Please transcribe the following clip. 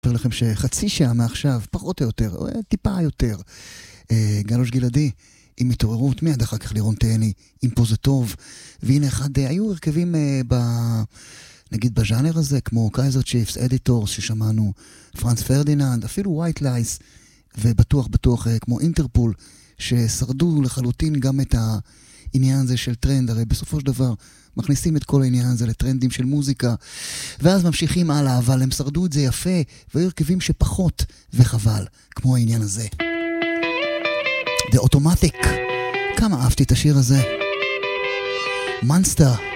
אומר לכם שחצי שעה מעכשיו, פחות או יותר, טיפה יותר, גלוש גלעדי עם התעוררות, מיד אחר כך לירון תהני עם פה זה טוב, והנה אחד, היו הרכבים נגיד בז'אנר הזה, כמו קייזר צ'יפס, אדיטורס ששמענו, פרנס פרדיננד, אפילו ווייט לייס, ובטוח כמו אינטרפול, ששרדו לחלוטין גם את העניין הזה של טרנד, הרי בסופו של דבר מכניסים את כל העניין הזה לטרנדים של מוזיקה, ואז ממשיכים הלאה, אבל הם שרדו את זה יפה, והיו הרכבים שפחות וחבל, כמו העניין הזה. The Automatic, כמה אהבתי את השיר הזה. Monster.